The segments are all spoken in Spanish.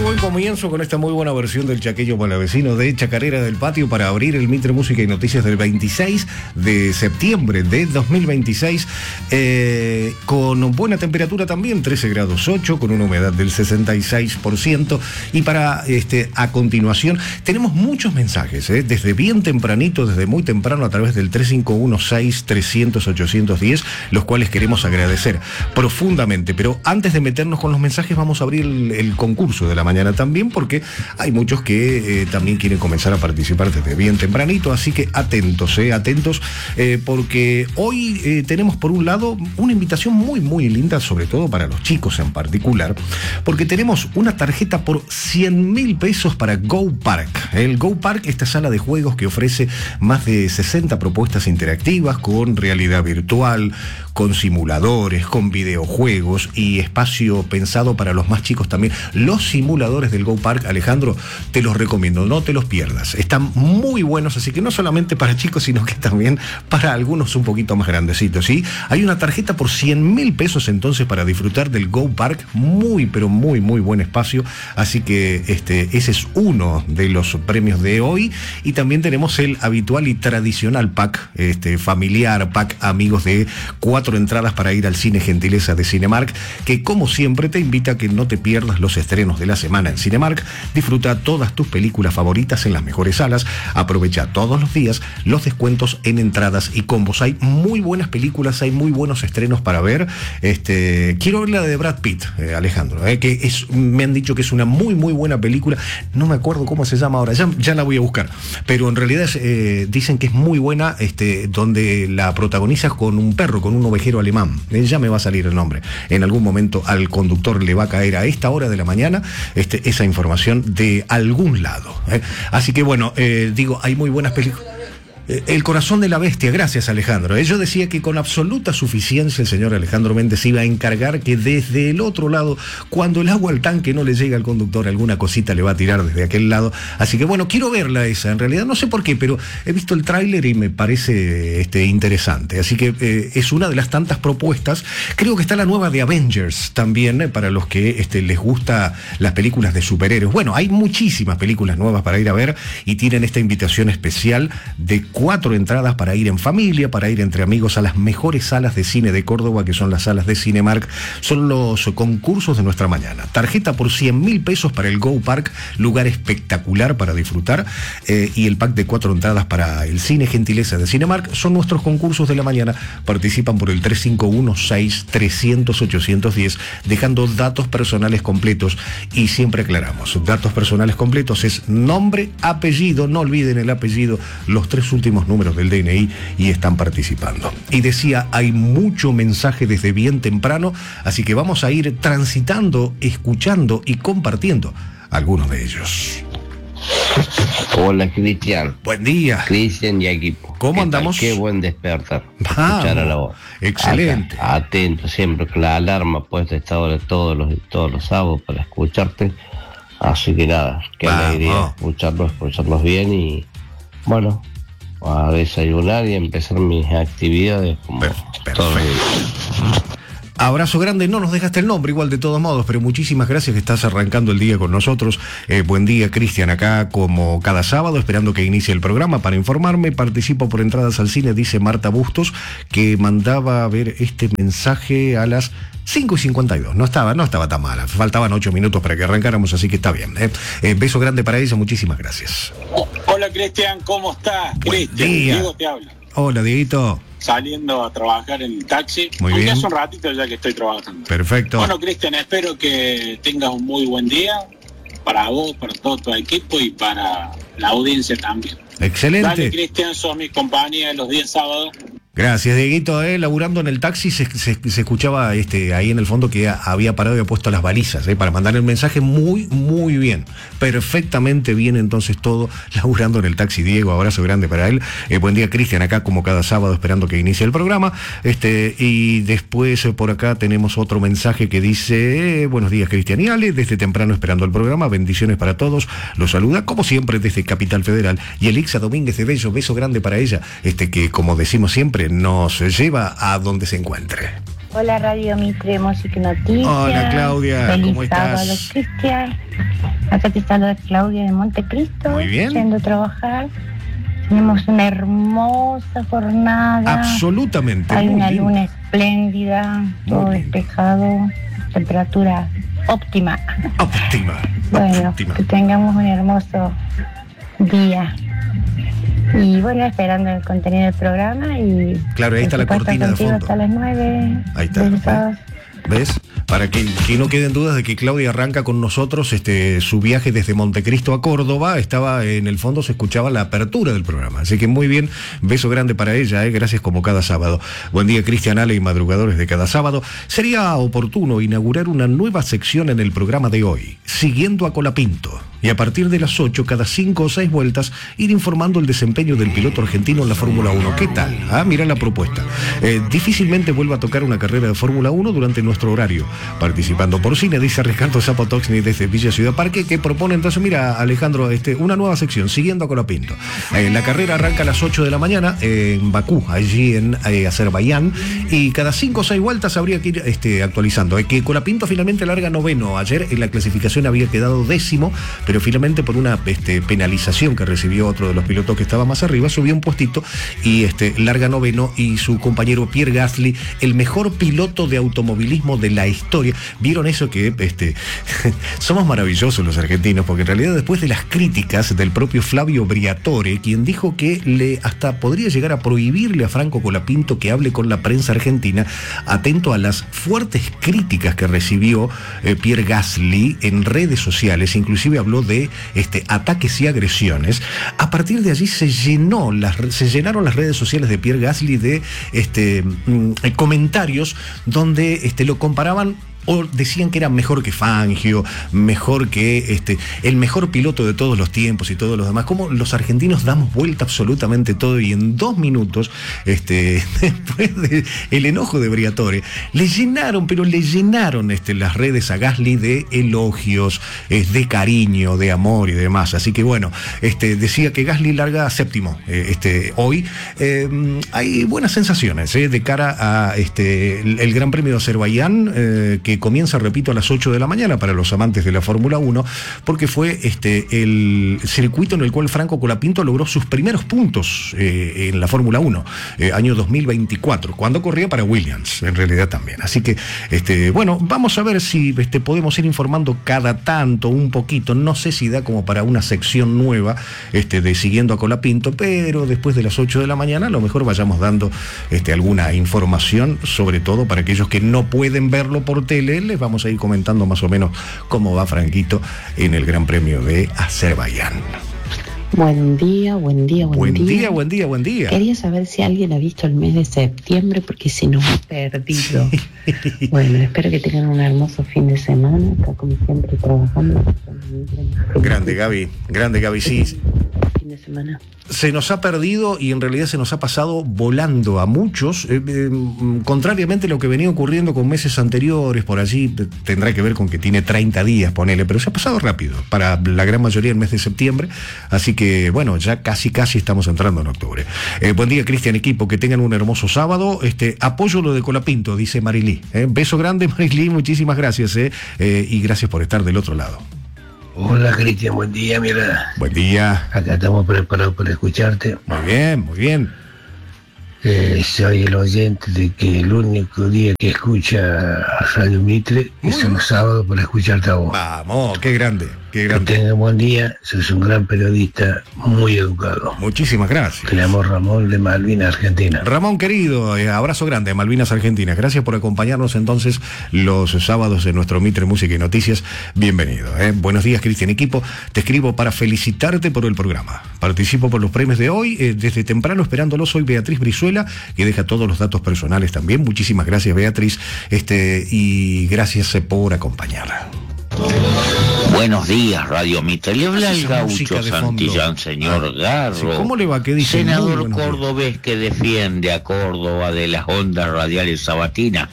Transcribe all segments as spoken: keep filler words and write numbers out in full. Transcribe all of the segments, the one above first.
buen comienzo con esta muy buena versión del Chaqueño Palavecino de Chacarera del Patio para abrir el Mitre Música y Noticias del veintiséis de septiembre de dos mil veintiséis, eh, con buena temperatura también, trece grados ocho, con una humedad del sesenta y seis por ciento. Y para este a continuación tenemos muchos mensajes, eh, desde bien tempranito, desde muy temprano, a través del tres cinco uno seis trescientos ochocientos diez, los cuales queremos agradecer profundamente. Pero antes de meternos con los mensajes, vamos a abrir el, el concurso de la mañana también, porque hay muchos que eh, también quieren comenzar a participar desde bien tempranito, así que atentos, eh, atentos, eh, porque hoy eh, tenemos por un lado una invitación muy muy linda, sobre todo para los chicos en particular, porque tenemos una tarjeta por cien mil pesos para Go Park. El Go Park, esta sala de juegos que ofrece más de sesenta propuestas interactivas con realidad virtual, con simuladores, con videojuegos y espacio pensado para los más chicos también. Los simuladores del Go Park, Alejandro, te los recomiendo, no te los pierdas. Están muy buenos, así que no solamente para chicos, sino que también para algunos un poquito más grandecitos, ¿sí? Hay una tarjeta por cien mil pesos entonces para disfrutar del Go Park. Muy, pero muy, muy buen espacio. Así que este, ese es uno de los premios de hoy. Y también tenemos el habitual y tradicional pack este, familiar, pack amigos de cuatro entradas para ir al cine gentileza de Cinemark, que como siempre te invita a que no te pierdas los estrenos de la semana en Cinemark. Disfruta todas tus películas favoritas en las mejores salas. Aprovecha todos los días los descuentos en entradas y combos. Hay muy buenas películas, hay muy buenos estrenos para ver. Este, quiero ver la de Brad Pitt, eh, Alejandro, eh, que es, me han dicho que es una muy muy buena película. No me acuerdo cómo se llama ahora, ya, ya la voy a buscar. Pero en realidad es, eh, dicen que es muy buena, este, donde la protagoniza con un perro, con un ovejero alemán. Eh, ya me va a salir el nombre. En algún momento al conductor le va a caer a esta hora de la mañana este, esa información de algún lado. Eh. Así que bueno, eh, digo, hay muy buenas películas. El corazón de la bestia, gracias Alejandro. Yo decía que con absoluta suficiencia el señor Alejandro Méndez iba a encargar que desde el otro lado, cuando el agua al tanque no le llega al conductor, alguna cosita le va a tirar desde aquel lado. Así que bueno, quiero verla esa, en realidad no sé por qué, pero he visto el tráiler y me parece este, interesante. Así que eh, es una de las tantas propuestas. Creo que está la nueva de Avengers también, eh, para los que este, les gusta las películas de superhéroes. Bueno, hay muchísimas películas nuevas para ir a ver y tienen esta invitación especial de cuatro entradas para ir en familia, para ir entre amigos a las mejores salas de cine de Córdoba, que son las salas de Cinemark. Son los concursos de nuestra mañana. Tarjeta por cien mil pesos para el Go Park, lugar espectacular para disfrutar, eh, y el pack de cuatro entradas para el cine gentileza de Cinemark son nuestros concursos de la mañana. Participan por el tres cinco uno seis trescientos ochocientos diez, dejando datos personales completos. Y siempre aclaramos, datos personales completos es nombre, apellido, no olviden el apellido, los tres últimos números del D N I, y están participando. Y decía, hay mucho mensaje desde bien temprano, así que vamos a ir transitando, escuchando y compartiendo algunos de ellos. Hola Cristian. Buen día. Cristian y equipo. ¿Cómo andamos? Qué buen despertar. Ah, Escuchar a la voz. Excelente. Acá, atento siempre con la alarma puesta a esta hora todos los, todos los sábados para escucharte. Así que nada, qué Vamos. alegría escucharlos, escucharlos bien y bueno, a desayunar y empezar mis actividades como Perfecto. todos los días. Abrazo grande, no nos dejaste el nombre igual de todos modos, pero muchísimas gracias que estás arrancando el día con nosotros. Eh, buen día, Cristian, acá como cada sábado, esperando que inicie el programa. Para informarme, participo por entradas al cine, dice Marta Bustos, que mandaba a ver este mensaje a las cinco y cincuenta y dos. No estaba, no estaba tan mala, faltaban ocho minutos para que arrancáramos, así que está bien. Eh. Eh, beso grande para ella, muchísimas gracias. Hola Cristian, ¿cómo estás? Buen Cristian, día. Diego te habla. Hola, Dieguito. Saliendo a trabajar en el taxi. Muy Aunque bien. hace un ratito ya que estoy trabajando. Perfecto. Bueno, Cristian, espero que tengas un muy buen día para vos, para todo tu equipo y para la audiencia también. Excelente. Dale, Cristian, sos mi compañía de los días sábados. Gracias, Dieguito. Eh, laburando en el taxi se, se, se escuchaba este, ahí en el fondo que había parado y había puesto las balizas eh, para mandar el mensaje muy, muy bien. Perfectamente bien entonces todo, laburando en el taxi. Diego, abrazo grande para él. Eh, buen día, Cristian, acá como cada sábado esperando que inicie el programa. Este, y después eh, por acá tenemos otro mensaje que dice, eh, buenos días, Cristian y Ale, desde temprano esperando el programa, bendiciones para todos. Los saluda como siempre desde Capital Federal. Y Elixa Domínguez de Bello, beso grande para ella, este que como decimos siempre, nos lleva a donde se encuentre. Hola Radio Mitre, Música y Noticias. Hola Claudia, Feliz ¿cómo estás? sábado, Cristian. Acá te saluda Claudia de Montecristo. Muy bien. Yendo a trabajar. Tenemos una hermosa jornada. Absolutamente. Hay muy una lindo. luna espléndida, todo lindo. despejado, temperatura óptima. Óptima. Bueno, Óptima. que tengamos un hermoso día. Y bueno, esperando el contenido del programa y... Claro, ahí está la por supuesto, cortina de contigo fondo. hasta las nueve. Ahí está. Besos. ¿Ves? Para que, que no queden dudas de que Claudia arranca con nosotros este, su viaje desde Montecristo a Córdoba. Estaba en el fondo, se escuchaba la apertura del programa. Así que muy bien, beso grande para ella, ¿eh? Gracias como cada sábado. Buen día, Cristian Ale y madrugadores de cada sábado. Sería oportuno inaugurar una nueva sección en el programa de hoy, Siguiendo a Colapinto. Y a partir de las ocho, cada cinco o seis vueltas, ir informando el desempeño del piloto argentino en la Fórmula uno. ¿Qué tal? Ah, mira la propuesta. Eh, difícilmente vuelva a tocar una carrera de Fórmula uno durante nuestro horario. Participando por cine, dice Ricardo Zapotoxni desde Villa Ciudad Parque, que propone entonces, mira Alejandro, este, una nueva sección, Siguiendo a Colapinto. Eh, la carrera arranca a las ocho de la mañana eh, en Bakú, allí en eh, Azerbaiyán, y cada cinco o seis vueltas habría que ir este, actualizando. Eh, que Colapinto finalmente larga noveno. Ayer en la clasificación había quedado décimo, pero finalmente por una este, penalización que recibió otro de los pilotos que estaba más arriba, subió un puestito y este, larga noveno, y su compañero Pierre Gasly, el mejor piloto de automovilismo de la historia. ¿Vieron eso que este, somos maravillosos los argentinos? Porque en realidad después de las críticas del propio Flavio Briatore, quien dijo que le hasta podría llegar a prohibirle a Franco Colapinto que hable con la prensa argentina, atento a las fuertes críticas que recibió eh, Pierre Gasly en redes sociales, inclusive habló de este, ataques y agresiones. A partir de allí se llenó las, se llenaron las redes sociales de Pierre Gasly de este, mm, comentarios donde este, lo comparaban o decían que era mejor que Fangio, mejor que este, el mejor piloto de todos los tiempos y todos los demás. Como los argentinos damos vuelta absolutamente todo, y en dos minutos, este, después del enojo de Briatore, le llenaron, pero le llenaron este, las redes a Gasly de elogios, eh, de cariño, de amor y demás. Así que bueno, este, decía que Gasly larga séptimo eh, este, hoy. Eh, hay buenas sensaciones eh, de cara a este, el, el Gran Premio de Azerbaiyán, eh, que comienza, repito, a las ocho de la mañana para los amantes de la Fórmula uno, porque fue este, el circuito en el cual Franco Colapinto logró sus primeros puntos eh, en la Fórmula uno, eh, año dos mil veinticuatro, cuando corría para Williams, en realidad también. Así que, este, bueno, vamos a ver si este, podemos ir informando cada tanto, un poquito. No sé si da como para una sección nueva este, de Siguiendo a Colapinto, pero después de las ocho de la mañana a lo mejor vayamos dando este, alguna información, sobre todo para aquellos que no pueden verlo por tele. Les vamos a ir comentando más o menos cómo va Franquito en el Gran Premio de Azerbaiyán. Buen día, buen día, buen, Buen día. día, buen día, buen día. Quería saber si alguien ha visto el mes de septiembre, porque se nos ha perdido. Bueno, espero que tengan un hermoso fin de semana. Acá como siempre trabajando. Grande Gaby, grande Gaby, sí. Fin de semana. Se nos ha perdido y en realidad se nos ha pasado volando a muchos, eh, eh, contrariamente a lo que venía ocurriendo con meses anteriores. Por allí eh, tendrá que ver con que tiene treinta días, ponele, pero se ha pasado rápido para la gran mayoría el mes de septiembre, así que bueno, ya casi casi estamos entrando en octubre. Eh, buen día, Cristian, equipo, que tengan un hermoso sábado. Este, apoyo lo de Colapinto, dice Marilí. Eh, beso grande, Marilí, muchísimas gracias eh, eh, y gracias por estar del otro lado. Hola Cristian, buen día, mira. Buen día. Acá estamos preparados para escucharte. Muy bien, muy bien. Eh, soy el oyente de que el único día que escucha a Radio Mitre es el sábado para escucharte a vos. Vamos, qué grande, qué Que grande. tengas buen día, sos un gran periodista, muy educado. Muchísimas gracias. Te llamo Ramón de Malvinas, Argentina. Ramón querido, eh, abrazo grande de Malvinas Argentinas. Gracias por acompañarnos entonces los sábados en nuestro Mitre Música y Noticias. Bienvenido. Eh. Buenos días, Cristian, equipo. Te escribo para felicitarte por el programa. Participo por los premios de hoy. Eh, desde temprano esperándolo, soy Beatriz Brizuela, que deja todos los datos personales también. Muchísimas gracias, Beatriz, este, y gracias eh, por acompañar. Buenos días, Radio Mitre. Le habla el Esa música gaucho de fondo. Santillán, señor Ah, Garro. sí, ¿cómo le va? ¿Qué dice? Muy Senador buenos días. cordobés que defiende a Córdoba de las ondas radiales sabatinas.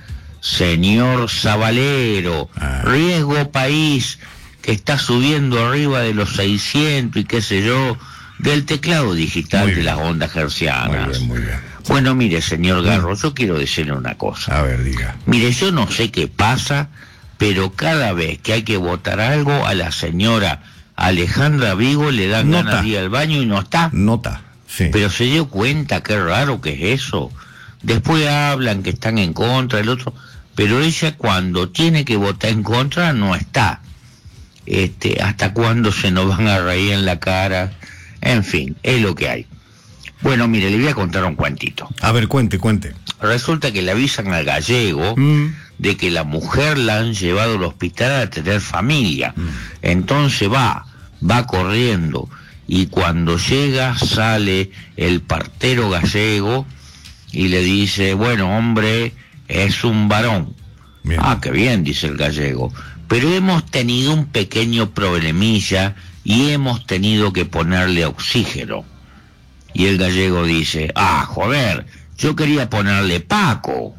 Señor Zabalero, Ah. riesgo país que está subiendo arriba de los seiscientos y qué sé yo, del teclado digital Muy de bien. las ondas hercianas. Muy bien, muy bien. Bueno, mire, señor Garro, yo quiero decirle una cosa. A ver, diga. Mire, yo no sé qué pasa, pero cada vez que hay que votar algo, a la señora Alejandra Vigo le dan Nota. ganas de ir al baño y no está. Nota, sí. Pero se dio cuenta, qué raro que es eso. Después hablan que están en contra del otro, pero ella cuando tiene que votar en contra no está. Este, hasta cuándo se nos van a reír en la cara. En fin, es lo que hay. Bueno, mire, le voy a contar un cuentito. A ver, cuente, cuente. Resulta que le avisan al gallego Mm. de que la mujer la han llevado al hospital a tener familia. Mm. Entonces va, va corriendo, y cuando llega sale el partero gallego y le dice, bueno, hombre, es un varón. Bien. Ah, qué bien, dice el gallego. Pero hemos tenido un pequeño problemilla y hemos tenido que ponerle oxígeno. Y el gallego dice, ah, joder, yo quería ponerle Paco.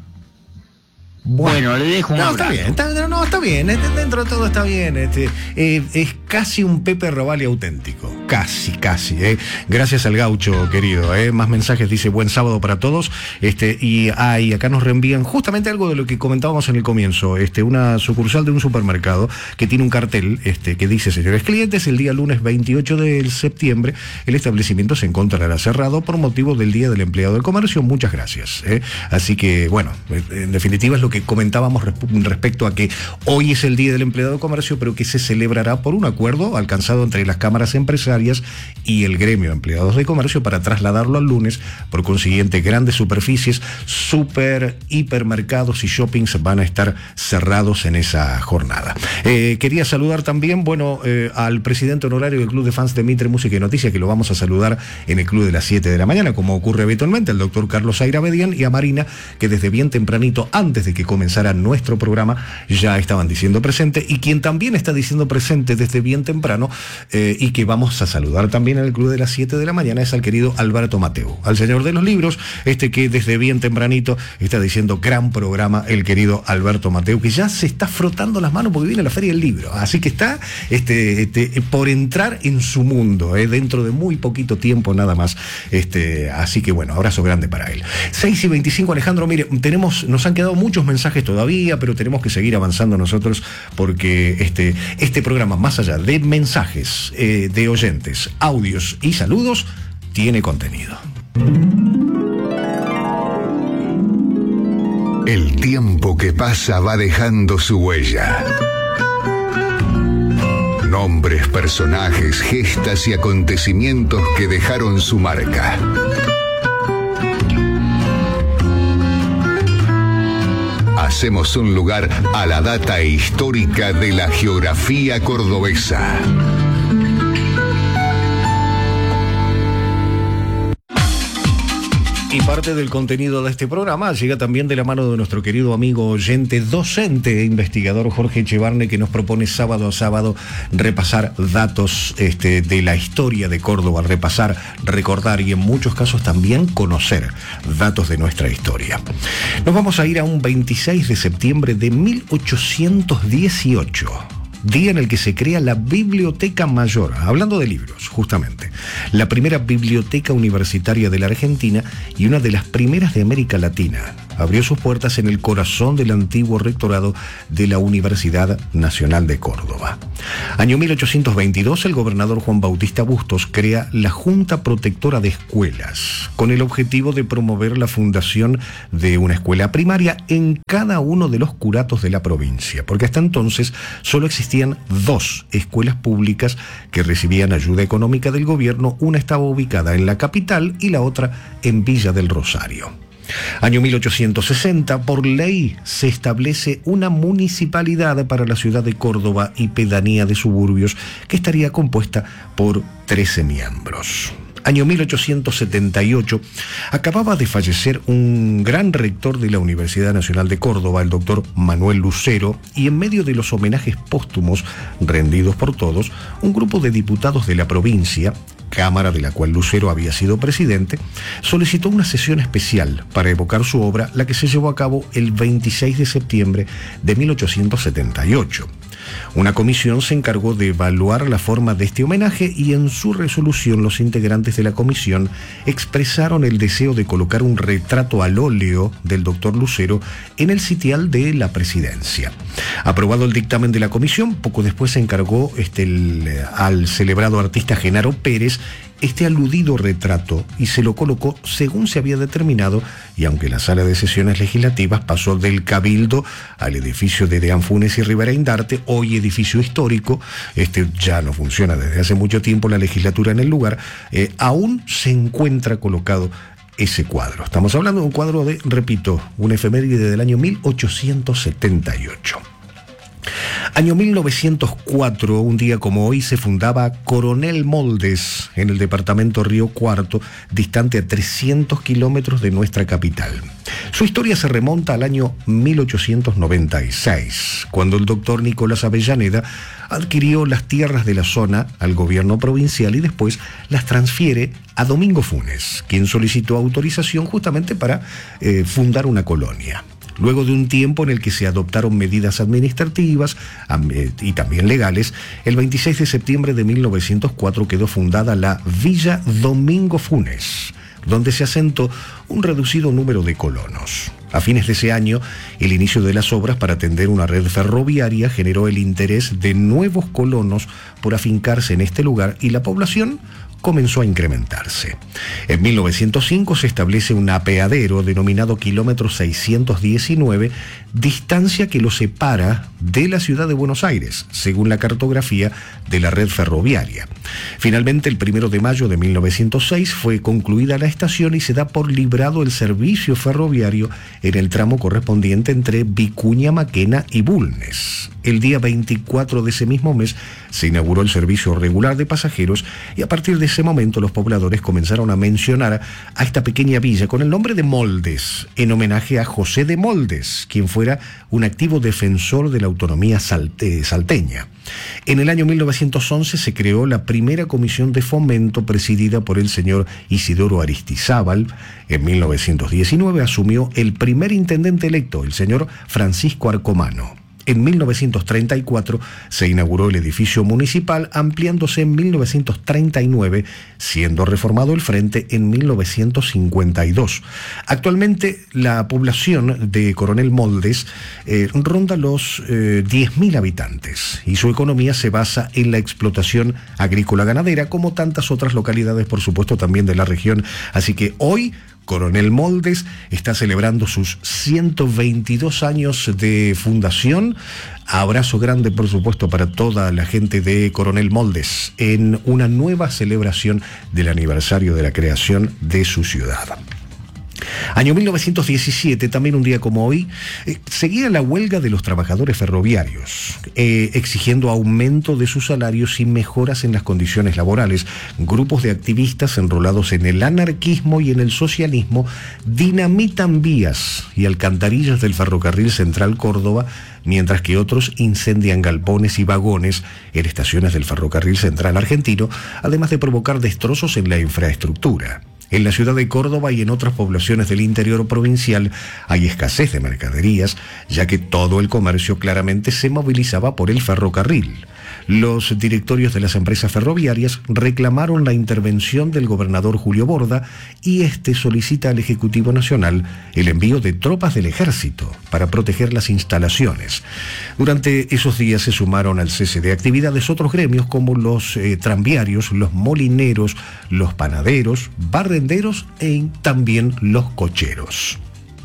Bueno, le dejo un no, abrazo. está bien, está, no, está bien, este, dentro de todo está bien. Este, eh, es casi un Pepe Robali auténtico, casi, casi. Eh. Gracias al gaucho, querido. Eh. Más mensajes, dice, buen sábado para todos. Este, y ay, acá nos reenvían justamente algo de lo que comentábamos en el comienzo. Este, una sucursal de un supermercado que tiene un cartel este, que dice, señores clientes, el día lunes veintiocho de septiembre, el establecimiento se encontrará cerrado por motivo del Día del Empleado del Comercio. Muchas gracias. Eh. Así que, bueno, en definitiva es lo que comentábamos respecto a que hoy es el Día del Empleado de Comercio, pero que se celebrará por un acuerdo alcanzado entre las cámaras empresarias y el gremio de empleados de comercio para trasladarlo al lunes. Por consiguiente, grandes superficies, super, hipermercados y shoppings van a estar cerrados en esa jornada. Eh, quería saludar también, bueno, eh, al presidente honorario del Club de Fans de Mitre Música y Noticias, que lo vamos a saludar en el club de las siete de la mañana, como ocurre habitualmente, el doctor Carlos Airabedian, y a Marina, que desde bien tempranito, antes de que comenzara nuestro programa, ya estaban diciendo presente, y quien también está diciendo presente desde bien temprano, eh, y que vamos a saludar también en el club de las siete de la mañana, es al querido Alberto Mateu, al señor de los libros, este que desde bien tempranito está diciendo gran programa, el querido Alberto Mateu, que ya se está frotando las manos porque viene la Feria del Libro, así que está este, este, por entrar en su mundo, eh, dentro de muy poquito tiempo nada más, este, así que bueno, abrazo grande para él. seis y veinticinco, Alejandro, mire, tenemos, nos han quedado muchos mensajes todavía, pero tenemos que seguir avanzando nosotros porque este, este programa, más allá de mensajes eh, de oyentes, audios y saludos, tiene contenido. El tiempo que pasa va dejando su huella. Nombres, personajes, gestas y acontecimientos que dejaron su marca. Hacemos un lugar a la data histórica de la geografía cordobesa. Y parte del contenido de este programa llega también de la mano de nuestro querido amigo oyente, docente e investigador Jorge Echevarne, que nos propone sábado a sábado repasar datos este, de la historia de Córdoba, repasar, recordar y en muchos casos también conocer datos de nuestra historia. Nos vamos a ir a un veintiséis de septiembre de mil ochocientos dieciocho. Día en el que se crea la Biblioteca Mayor, hablando de libros, justamente, la primera biblioteca universitaria de la Argentina y una de las primeras de América Latina. Abrió sus puertas en el corazón del antiguo rectorado de la Universidad Nacional de Córdoba. Año mil ochocientos veintidós, el gobernador Juan Bautista Bustos crea la Junta Protectora de Escuelas, con el objetivo de promover la fundación de una escuela primaria en cada uno de los curatos de la provincia, porque hasta entonces solo existían dos escuelas públicas que recibían ayuda económica del gobierno. Una estaba ubicada en la capital y la otra en Villa del Rosario. Año mil ochocientos sesenta, por ley se establece una municipalidad para la ciudad de Córdoba y pedanía de suburbios que estaría compuesta por trece miembros. Año mil ochocientos setenta y ocho, acababa de fallecer un gran rector de la Universidad Nacional de Córdoba, el doctor Manuel Lucero, y en medio de los homenajes póstumos rendidos por todos, un grupo de diputados de la provincia, Cámara de la cual Lucero había sido presidente, solicitó una sesión especial para evocar su obra, la que se llevó a cabo el veintiséis de septiembre de mil ochocientos setenta y ocho. Una comisión se encargó de evaluar la forma de este homenaje y en su resolución los integrantes de la comisión expresaron el deseo de colocar un retrato al óleo del doctor Lucero en el sitial de la presidencia. Aprobado el dictamen de la comisión, poco después se encargó este, el, al celebrado artista Genaro Pérez este aludido retrato y se lo colocó según se había determinado, y aunque la sala de sesiones legislativas pasó del Cabildo al edificio de Deán Funes y Rivera Indarte, hoy edificio histórico, este ya no funciona desde hace mucho tiempo la legislatura en el lugar, eh, aún se encuentra colocado ese cuadro. Estamos hablando de un cuadro de, repito, una efeméride del año mil ochocientos setenta y ocho. Año mil novecientos cuatro, un día como hoy, se fundaba Coronel Moldes en el departamento Río Cuarto, distante a trescientos kilómetros de nuestra capital. Su historia se remonta al año mil ochocientos noventa y seis, cuando el doctor Nicolás Avellaneda adquirió las tierras de la zona al gobierno provincial y después las transfiere a Domingo Funes, quien solicitó autorización justamente para eh, fundar una colonia. Luego de un tiempo en el que se adoptaron medidas administrativas y también legales, el veintiséis de septiembre de mil novecientos cuatro quedó fundada la Villa Domingo Funes, donde se asentó un reducido número de colonos. A fines de ese año, el inicio de las obras para atender una red ferroviaria generó el interés de nuevos colonos por afincarse en este lugar y la población comenzó a incrementarse. En mil novecientos cinco se establece un apeadero denominado kilómetro seiscientos diecinueve, distancia que lo separa de la ciudad de Buenos Aires, según la cartografía de la red ferroviaria. Finalmente, el primero de mayo de mil novecientos seis fue concluida la estación y se da por librado el servicio ferroviario en el tramo correspondiente entre Vicuña Maquena y Bulnes. El día veinticuatro de ese mismo mes se inauguró el servicio regular de pasajeros y a partir de ese momento los pobladores comenzaron a mencionar a esta pequeña villa con el nombre de Moldes, en homenaje a José de Moldes, quien fuera un activo defensor de la autonomía salte- salteña. En el año mil novecientos once se creó la primera comisión de fomento presidida por el señor Isidoro Aristizábal. En mil novecientos diecinueve asumió el primer intendente electo, el señor Francisco Arcomano. En mil novecientos treinta y cuatro se inauguró el edificio municipal, ampliándose en mil novecientos treinta y nueve, siendo reformado el frente en mil novecientos cincuenta y dos. Actualmente la población de Coronel Moldes eh, ronda los eh, diez mil habitantes y su economía se basa en la explotación agrícola ganadera, como tantas otras localidades, por supuesto, también de la región. Así que hoy Coronel Moldes está celebrando sus ciento veintidós años de fundación. Abrazo grande, por supuesto, para toda la gente de Coronel Moldes en una nueva celebración del aniversario de la creación de su ciudad. Año mil novecientos diecisiete, también un día como hoy, eh, seguía la huelga de los trabajadores ferroviarios, eh, exigiendo aumento de sus salarios y mejoras en las condiciones laborales. Grupos de activistas enrolados en el anarquismo y en el socialismo dinamitan vías y alcantarillas del ferrocarril Central Córdoba, mientras que otros incendian galpones y vagones en estaciones del ferrocarril Central Argentino, además de provocar destrozos en la infraestructura. En la ciudad de Córdoba y en otras poblaciones del interior provincial hay escasez de mercaderías, ya que todo el comercio claramente se movilizaba por el ferrocarril. Los directorios de las empresas ferroviarias reclamaron la intervención del gobernador Julio Borda y este solicita al Ejecutivo Nacional el envío de tropas del ejército para proteger las instalaciones. Durante esos días se sumaron al cese de actividades otros gremios como los eh, tranviarios, los molineros, los panaderos, barrenderos e también los cocheros.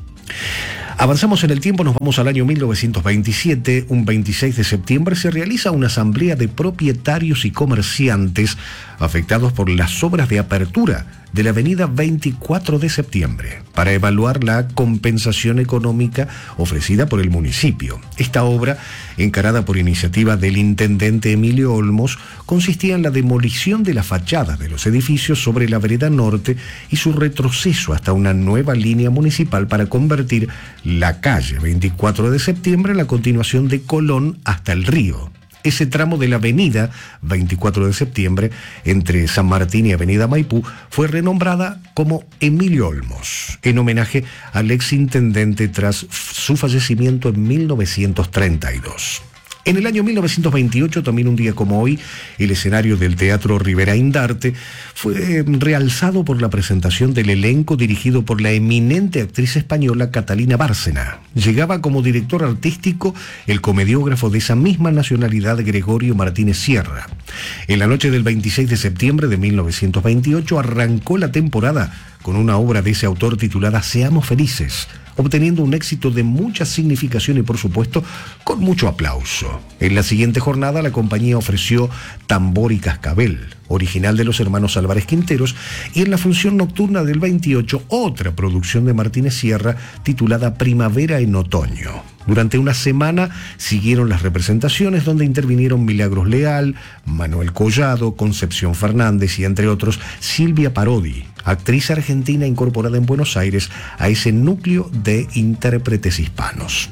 Avanzamos en el tiempo, nos vamos al año mil novecientos veintisiete. Un veintiséis de septiembre se realiza una asamblea de propietarios y comerciantes afectados por las obras de apertura de la avenida veinticuatro de septiembre para evaluar la compensación económica ofrecida por el municipio. Esta obra, encarada por iniciativa del intendente Emilio Olmos, consistía en la demolición de las fachadas de los edificios sobre la vereda norte y su retroceso hasta una nueva línea municipal para convertir la calle veinticuatro de septiembre en la continuación de Colón hasta el río. Ese tramo de la avenida veinticuatro de septiembre, entre San Martín y avenida Maipú, fue renombrada como Emilio Olmos, en homenaje al exintendente tras su fallecimiento en mil novecientos treinta y dos. En el año mil novecientos veintiocho, también un día como hoy, el escenario del Teatro Rivera Indarte fue realzado por la presentación del elenco dirigido por la eminente actriz española Catalina Bárcena. Llegaba como director artístico el comediógrafo de esa misma nacionalidad, Gregorio Martínez Sierra. En la noche del veintiséis de septiembre de mil novecientos veintiocho arrancó la temporada con una obra de ese autor titulada Seamos Felices, obteniendo un éxito de mucha significación y, por supuesto, con mucho aplauso. En la siguiente jornada, la compañía ofreció Tambor y Cascabel, original de los hermanos Álvarez Quinteros, y en la función nocturna del veintiocho, otra producción de Martínez Sierra titulada Primavera en Otoño. Durante una semana siguieron las representaciones donde intervinieron Milagros Leal, Manuel Collado, Concepción Fernández y, entre otros, Silvia Parodi, actriz argentina incorporada en Buenos Aires a ese núcleo de intérpretes hispanos.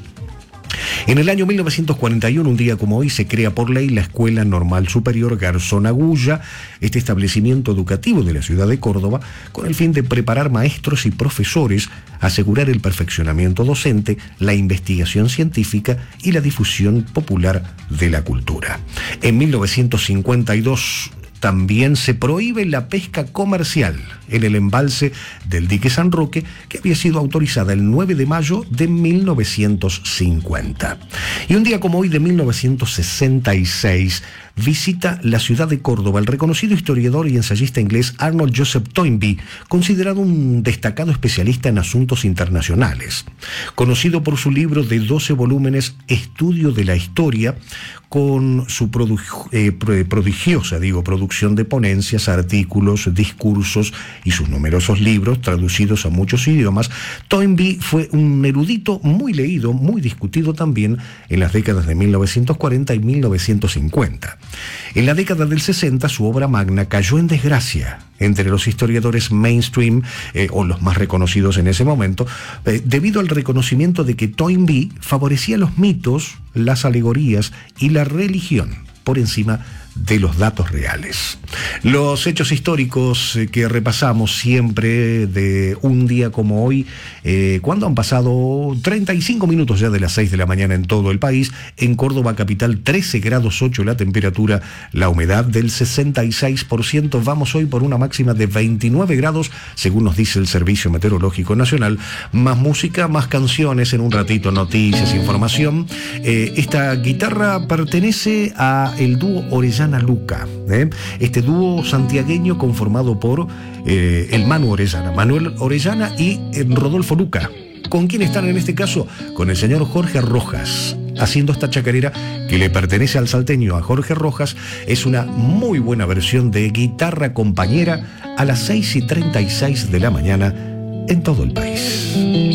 En el año mil novecientos cuarenta y uno, un día como hoy, se crea por ley la Escuela Normal Superior Garzón Agulla, este establecimiento educativo de la ciudad de Córdoba, con el fin de preparar maestros y profesores, asegurar el perfeccionamiento docente, la investigación científica y la difusión popular de la cultura. En mil novecientos cincuenta y dos, también se prohíbe la pesca comercial en el embalse del dique San Roque, que había sido autorizada el nueve de mayo de mil novecientos cincuenta. Y un día como hoy de mil novecientos sesenta y seis visita la ciudad de Córdoba el reconocido historiador y ensayista inglés Arnold Joseph Toynbee, considerado un destacado especialista en asuntos internacionales. Conocido por su libro de doce volúmenes Estudio de la Historia, con su produ- eh, prodigiosa digo, producción de ponencias, artículos, discursos y sus numerosos libros traducidos a muchos idiomas, Toynbee fue un erudito muy leído, muy discutido también en las décadas de mil novecientos cuarenta y mil novecientos cincuenta. En la década del sesenta, su obra magna cayó en desgracia entre los historiadores mainstream, eh, o los más reconocidos en ese momento, eh, debido al reconocimiento de que Toynbee favorecía los mitos, las alegorías y la religión por encima de los datos reales. Los hechos históricos eh, que repasamos siempre de un día como hoy, eh, cuando han pasado treinta y cinco minutos ya de las seis de la mañana en todo el país. En Córdoba capital trece grados ocho la temperatura, la humedad del sesenta y seis por ciento. Vamos hoy por una máxima de veintinueve grados, según nos dice el Servicio Meteorológico Nacional. Más música, más canciones, en un ratito noticias, información. Eh, esta guitarra pertenece a el dúo Orellana Luca, ¿eh? Este dúo santiagueño conformado por eh, el Manu Orellana, Manuel Orellana y eh, Rodolfo Luca. ¿Con quién están en este caso? Con el señor Jorge Rojas, haciendo esta chacarera que le pertenece al salteño, a Jorge Rojas. Es una muy buena versión de Guitarra Compañera a las seis y treinta y seis de la mañana en todo el país.